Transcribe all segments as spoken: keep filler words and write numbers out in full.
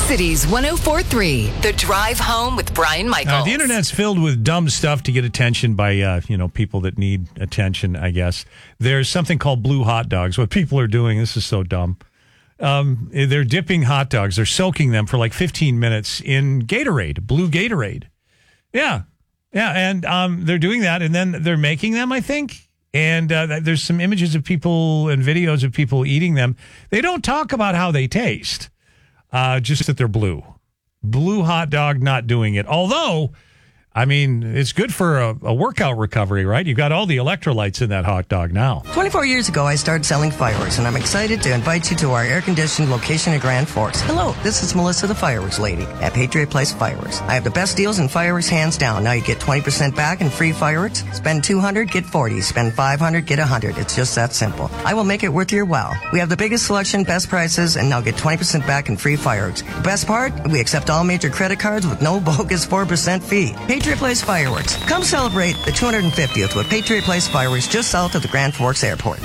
Cities one oh four point three, The Drive Home with Brian Michaels. Uh, the internet's filled with dumb stuff to get attention by, uh, you know, people that need attention, I guess. There's something called blue hot dogs. What people are doing, this is so dumb. Um, they're dipping hot dogs. They're soaking them for like fifteen minutes in Gatorade, blue Gatorade. Yeah. Yeah. And um, they're doing that, and then they're making them, I think. And uh, there's some images of people and videos of people eating them. They don't talk about how they taste, uh, just that they're blue. Blue hot dog not doing it. Although, I mean, it's good for a, a workout recovery, right? You've got all the electrolytes in that hot dog now. twenty-four years ago, I started selling fireworks, and I'm excited to invite you to our air-conditioned location in Grand Forks. Hello, this is Melissa, the fireworks lady at Patriot Place Fireworks. I have the best deals in fireworks, hands down. Now you get twenty percent back in free fireworks. Spend two hundred dollars, get forty dollars. Spend five hundred dollars, get one hundred dollars. It's just that simple. I will make it worth your while. We have the biggest selection, best prices, and now get twenty percent back in free fireworks. The best part, we accept all major credit cards with no bogus four percent fee. Patriot Place Fireworks. Come celebrate the two hundred fiftieth with Patriot Place Fireworks just south of the Grand Forks Airport.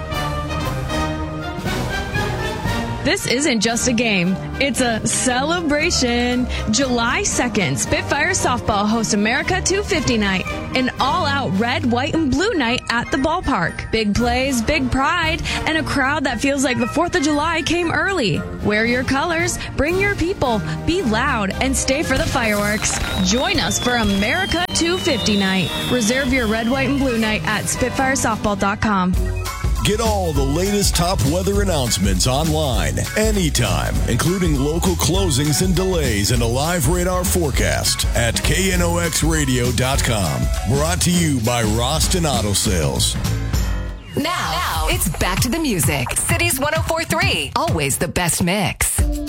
This isn't just a game, it's a celebration. July second, Spitfire Softball hosts America two fifty Night, an all-out red, white, and blue night at the ballpark. Big plays, big pride, and a crowd that feels like the fourth of July came early. Wear your colors, bring your people, be loud, and stay for the fireworks. Join us for America two fifty Night. Reserve your red, white, and blue night at spitfire softball dot com. Get all the latest top weather announcements online, anytime, including local closings and delays and a live radar forecast at K N O X radio dot com. Brought to you by Roston Auto Sales. Now, now, it's back to the music. Cities one oh four point three, always the best mix.